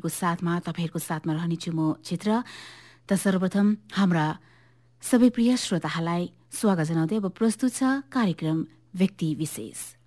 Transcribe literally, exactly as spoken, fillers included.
तपाईँहरूको साथमा तपाईँहरूको साथमा रहनेछु म चित्र। त सर्वप्रथम हाम्रा सबै प्रिय श्रोताहरूलाई स्वागत जनाउँदै अब प्रस्तुत छ कार्यक्रम व्यक्ति विशेष।